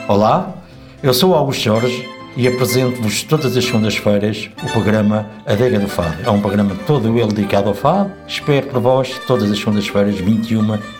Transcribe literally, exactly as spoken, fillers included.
Olá, eu sou Augusto Jorge e apresento-vos todas as segundas-feiras o programa Adega do Fado. É um programa todo ele dedicado ao fado. Espero por vós todas as segundas-feiras, vinte e uma